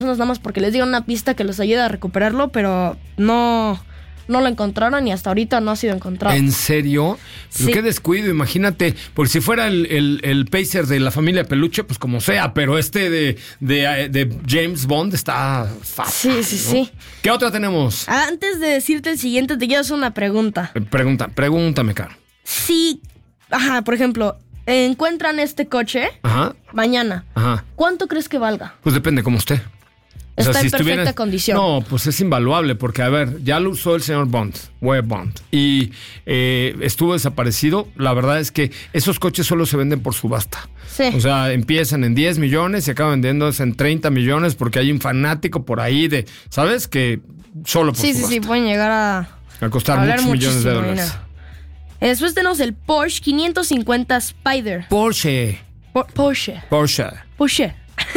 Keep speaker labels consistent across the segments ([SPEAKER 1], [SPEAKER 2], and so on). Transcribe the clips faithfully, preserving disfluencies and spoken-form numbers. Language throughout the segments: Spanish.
[SPEAKER 1] nada más porque les dieron una pista que los ayuda a recuperarlo, pero no, no lo encontraron y hasta ahorita no ha sido encontrado.
[SPEAKER 2] ¿En serio? Pero
[SPEAKER 1] Sí.
[SPEAKER 2] qué descuido, imagínate, porque si fuera el, el, el Pacer de la familia Peluche, pues como sea, pero este de, de, de James Bond está fatal.
[SPEAKER 1] Sí, sí,
[SPEAKER 2] ¿no?
[SPEAKER 1] sí.
[SPEAKER 2] ¿Qué otra tenemos?
[SPEAKER 1] Antes de decirte el siguiente, te quiero hacer una pregunta.
[SPEAKER 2] Pregunta, pregúntame, Caro.
[SPEAKER 1] Si, ajá, por ejemplo, encuentran este coche
[SPEAKER 2] Ajá,
[SPEAKER 1] mañana,
[SPEAKER 2] ajá.
[SPEAKER 1] ¿cuánto crees que valga?
[SPEAKER 2] Pues depende como usted. O
[SPEAKER 1] Está
[SPEAKER 2] sea,
[SPEAKER 1] en
[SPEAKER 2] si
[SPEAKER 1] perfecta
[SPEAKER 2] estuviera-
[SPEAKER 1] condición.
[SPEAKER 2] No, pues es invaluable porque, a ver, ya lo usó el señor Bond, Webb Bond, y eh, estuvo desaparecido. La verdad es que esos coches solo se venden por subasta.
[SPEAKER 1] Sí.
[SPEAKER 2] O sea, empiezan en diez millones y acaban vendiéndose en treinta millones porque hay un fanático por ahí de, ¿sabes? Que solo por
[SPEAKER 1] Sí, sí,
[SPEAKER 2] subasta.
[SPEAKER 1] sí, pueden llegar a,
[SPEAKER 2] A costar
[SPEAKER 1] a valer
[SPEAKER 2] muchos millones de
[SPEAKER 1] muchísimo
[SPEAKER 2] dólares.
[SPEAKER 1] dinero. Después tenemos el Porsche quinientos cincuenta Spider.
[SPEAKER 2] Porsche.
[SPEAKER 1] Por- Porsche.
[SPEAKER 2] Porsche.
[SPEAKER 1] Porsche.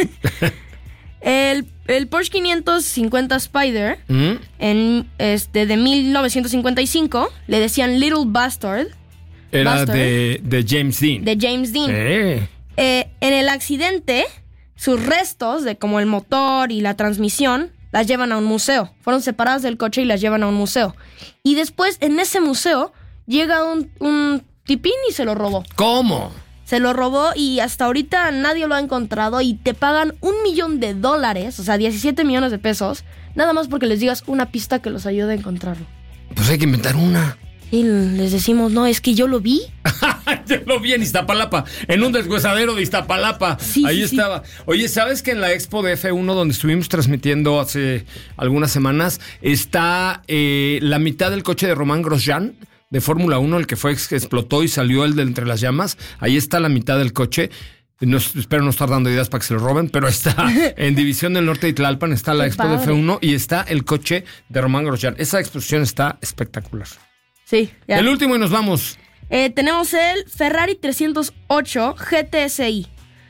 [SPEAKER 1] el, el Porsche quinientos cincuenta Spider
[SPEAKER 2] ¿Mm?
[SPEAKER 1] en, este, de mil novecientos cincuenta y cinco le decían Little Bastard
[SPEAKER 2] Era
[SPEAKER 1] Buster.
[SPEAKER 2] de, de James Dean.
[SPEAKER 1] de James Dean.
[SPEAKER 2] Eh.
[SPEAKER 1] Eh, en el accidente, sus restos, de como el motor y la transmisión, las llevan a un museo. Fueron separadas del coche y las llevan a un museo. Y después, en ese museo, llega un, un tipín y se lo robó.
[SPEAKER 2] ¿Cómo?
[SPEAKER 1] Se lo robó y hasta ahorita nadie lo ha encontrado y te pagan un millón de dólares, o sea, diecisiete millones de pesos, nada más porque les digas una pista que los ayude a encontrarlo.
[SPEAKER 2] Pues hay que inventar una.
[SPEAKER 1] Y les decimos, no, es que yo lo vi.
[SPEAKER 2] Yo lo vi en Iztapalapa, en un deshuesadero de Iztapalapa.
[SPEAKER 1] Sí,
[SPEAKER 2] Ahí
[SPEAKER 1] sí, sí.
[SPEAKER 2] estaba. Oye, ¿sabes que en la Expo de F uno, donde estuvimos transmitiendo hace algunas semanas, está eh, la mitad del coche de Román Grosjean, de Fórmula uno, el que fue que explotó y salió el de entre las llamas? Ahí está la mitad del coche. No, espero no estar dando ideas para que se lo roben, pero está en División del Norte de Tlalpan, está la
[SPEAKER 1] Qué
[SPEAKER 2] Expo de
[SPEAKER 1] padre.
[SPEAKER 2] F uno y está el coche de Román Grosjean. Esa exposición está espectacular.
[SPEAKER 1] Sí, ya.
[SPEAKER 2] El último y nos vamos.
[SPEAKER 1] Eh, tenemos el Ferrari trescientos ocho G T S I.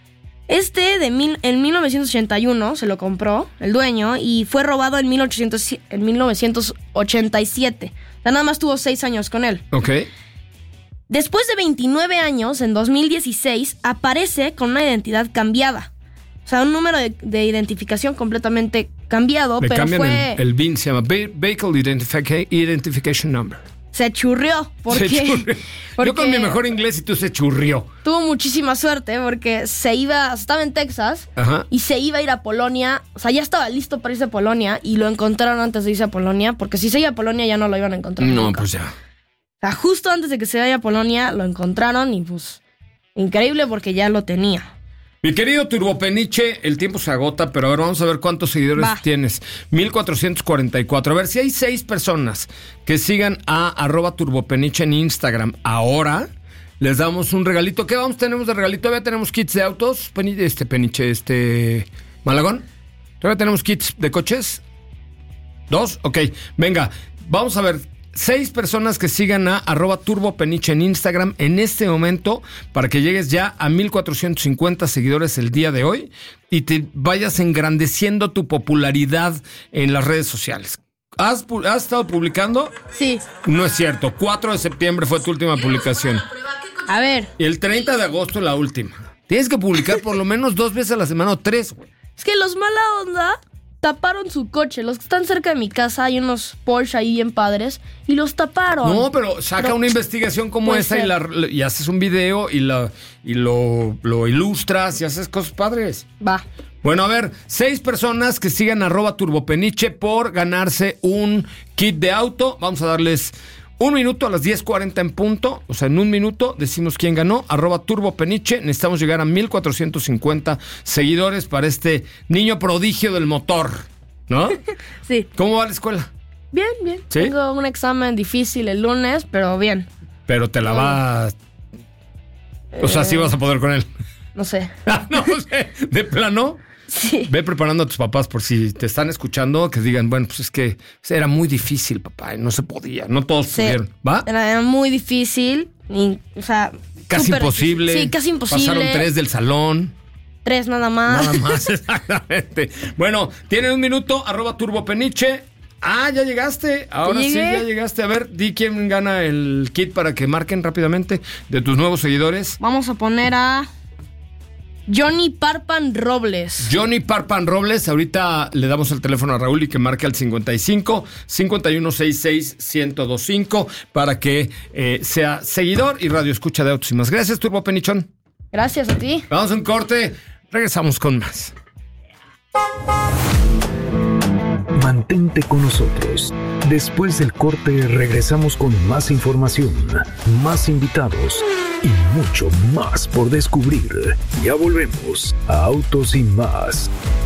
[SPEAKER 1] Este de mil, en mil novecientos ochenta y uno se lo compró el dueño y fue robado en, mil ochocientos, en mil novecientos ochenta y siete. O sea, nada más tuvo seis años con él.
[SPEAKER 2] Ok.
[SPEAKER 1] Después de veintinueve años, en dos mil dieciséis, aparece con una identidad cambiada. O sea, un número de, de identificación completamente cambiado,
[SPEAKER 2] Le
[SPEAKER 1] pero
[SPEAKER 2] cambian
[SPEAKER 1] fue...
[SPEAKER 2] el, el B I N, se llama Ve- Vehicle Identifica- Identification Number.
[SPEAKER 1] Se churrió. Porque,
[SPEAKER 2] Se churrió.
[SPEAKER 1] porque
[SPEAKER 2] Yo con mi mejor inglés y tú se churrió.
[SPEAKER 1] tuvo muchísima suerte porque se iba... Estaba en Texas
[SPEAKER 2] Ajá.
[SPEAKER 1] y se iba a ir a Polonia. O sea, ya estaba listo para irse a Polonia y lo encontraron antes de irse a Polonia, porque si se iba a Polonia ya no lo iban a encontrar
[SPEAKER 2] No,
[SPEAKER 1] nunca.
[SPEAKER 2] pues ya.
[SPEAKER 1] O sea, justo antes de que se vaya a Polonia lo encontraron y pues... Increíble porque ya lo tenía.
[SPEAKER 2] Mi querido Turbopeniche, el tiempo se agota, pero a ver, vamos a ver cuántos seguidores
[SPEAKER 1] Va.
[SPEAKER 2] tienes. mil cuatrocientos cuarenta y cuatro. A ver, si hay seis personas que sigan a arroba Turbopeniche en Instagram ahora, les damos un regalito. ¿Qué vamos? Tenemos de regalito. Todavía tenemos kits de autos. Peni- Este Peniche, este... Malagón. Todavía tenemos kits de coches. ¿Dos? Ok, venga, vamos a ver. Seis personas que sigan a arroba turbopeniche en Instagram en este momento para que llegues ya a mil cuatrocientos cincuenta seguidores el día de hoy y te vayas engrandeciendo tu popularidad en las redes sociales. ¿Has, pu- has estado publicando?
[SPEAKER 1] Sí.
[SPEAKER 2] No es cierto. cuatro de septiembre fue tu última publicación.
[SPEAKER 1] A ver,
[SPEAKER 2] Y el treinta de agosto la última. Tienes que publicar por lo menos dos veces a la semana o tres, güey.
[SPEAKER 1] es que los mala onda taparon su coche. Los que están cerca de mi casa hay unos Porsche ahí bien padres y los taparon.
[SPEAKER 2] No, pero saca
[SPEAKER 1] Pero-
[SPEAKER 2] una investigación como
[SPEAKER 1] puede
[SPEAKER 2] esa y,
[SPEAKER 1] ser.
[SPEAKER 2] la, y haces un video y, la, y lo, lo ilustras y haces cosas padres.
[SPEAKER 1] Va.
[SPEAKER 2] Bueno, a ver, seis personas que sigan arroba turbopeniche por ganarse un kit de auto. Vamos a darles un minuto a las diez cuarenta en punto. O sea, en un minuto decimos quién ganó. Arroba turbopeniche. Necesitamos llegar a mil cuatrocientos cincuenta seguidores para este niño prodigio del motor, ¿no?
[SPEAKER 1] Sí.
[SPEAKER 2] ¿Cómo va la escuela?
[SPEAKER 1] Bien, bien.
[SPEAKER 2] ¿Sí?
[SPEAKER 1] Tengo un examen difícil el lunes, pero bien.
[SPEAKER 2] Pero te la va... O sea, sí vas a poder con él.
[SPEAKER 1] No sé.
[SPEAKER 2] No sé, de plano.
[SPEAKER 1] Sí.
[SPEAKER 2] Ve preparando a tus papás por si te están escuchando, que digan, bueno, pues es que era muy difícil, papá, y no se podía, no todos
[SPEAKER 1] Sí.
[SPEAKER 2] pudieron, ¿va?
[SPEAKER 1] Era, era muy difícil. Y, o sea,
[SPEAKER 2] Casi
[SPEAKER 1] súper
[SPEAKER 2] imposible.
[SPEAKER 1] difícil. Sí, casi imposible.
[SPEAKER 2] Pasaron tres del salón.
[SPEAKER 1] Tres nada más.
[SPEAKER 2] Nada más, exactamente. Bueno, tienen un minuto, arroba turbopeniche. Ah, ya llegaste. Ahora sí,
[SPEAKER 1] llegué.
[SPEAKER 2] ya llegaste. A ver, di quién gana el kit para que marquen rápidamente de tus nuevos seguidores.
[SPEAKER 1] Vamos a poner a Johnny Parpan Robles.
[SPEAKER 2] Johnny Parpan Robles, ahorita le damos el teléfono a Raúl y que marque al cincuenta y cinco, cincuenta y uno sesenta y seis, ciento veinticinco para que eh, sea seguidor y radio escucha de Autos y Más. Gracias, Turbo Penichón.
[SPEAKER 1] Gracias a ti.
[SPEAKER 2] Vamos a un corte, regresamos con más.
[SPEAKER 3] Mantente con nosotros. Después del corte regresamos con más información, más invitados y mucho más por descubrir. Ya volvemos a Autos y Más.